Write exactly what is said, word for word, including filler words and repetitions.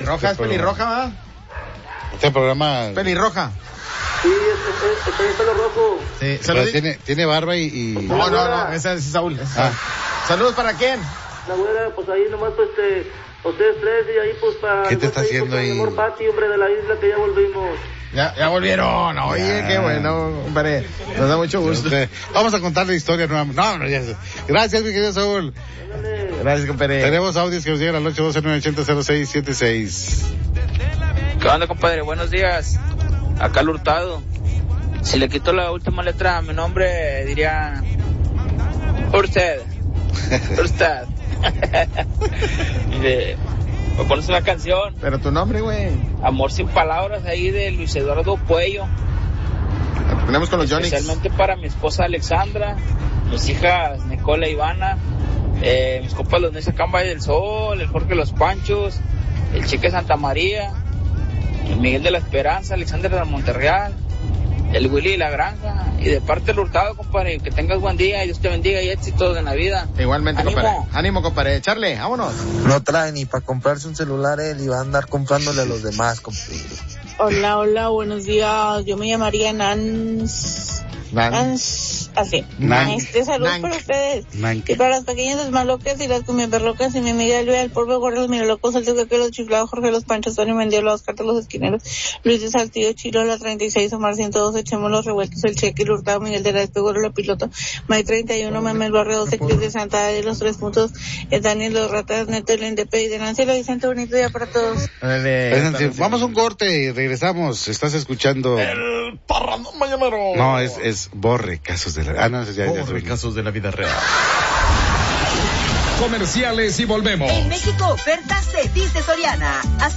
Pelirroja, este es pelirroja, ¿va? Este programa... Pelirroja. Sí, está en pelo rojo. Sí, Pero tiene, tiene barba y... y... No, no, no, esa es Saúl. Esa. Ah. ¿Saludos para quién? La güera, pues ahí nomás, pues, este, ustedes tres y ahí, pues, para... ¿Qué te está ahí, haciendo pues, ahí? Mi amor Pati, hombre, de la isla, que ya volvimos. Ya, ya volvieron, oye, ya. Qué bueno, hombre, nos da mucho gusto. Usted, vamos a contar la historia nuevamente. No, no, ya. Gracias, mi querido Saúl. Ándale. Gracias, compadre. Tenemos audios que nos llegan al ocho uno dos, nueve ocho cero, cero seis siete seis. ¿Qué onda, compadre? Buenos días. Acá el Hurtado. Si le quito la última letra a mi nombre, diría... Usted. Usted. de... Me pones una canción. Pero tu nombre, güey. Amor sin palabras, ahí de Luis Eduardo Puello. La ponemos con los Yonix. Especialmente para mi esposa Alexandra, mis hijas Nicola y Ivana, eh, mis compas los Nesa Camba del Sol, el Jorge Los Panchos, el Cheque Santa María, el Miguel de la Esperanza, Alexander de Monterreal, el Willy de la Granja, y de parte del Hurtado, compadre, que tengas buen día y Dios te bendiga y éxitos en la vida. Igualmente, ¡Ánimo! compadre. Ánimo, compadre. Charle, vámonos. No trae ni para comprarse un celular él y va a andar comprándole a los demás, compadre. Hola, hola, buenos días. Yo me llamaría Nans. Nans. Así. Nan. Este, saludos Nan. para ustedes. Nan. Y para las pequeñas desmalocas y las cumbiamberrocas y mi amiga Elvia, el polvo gordo, los mirolocos, el que los chiflados, Jorge Los Panchos, Tony Mendiola, Oscar de los Esquineros, Luis de Saltillo, Chilo, la treinta y seis, Omar ciento dos, Echemos los Revueltos, el Cheque, el Hurtado, Miguel de la Espegoro, la Piloto, May treinta y uno, Meme, el Barrio doce, Cris de Santa de los Tres Puntos, el Daniel, los Ratas, Neto, el N D P y de Nancy, lo Vicente, bonito día para todos. Dale, Vamos a un corte y regresamos. Estás escuchando... El parrandón mañanero. No, es, es Borre, casos de la... Ah, no, ya, ya, Borre, ya. casos de la vida real. Comerciales y volvemos. En México, ofertas Cetis de Soriana. Aceite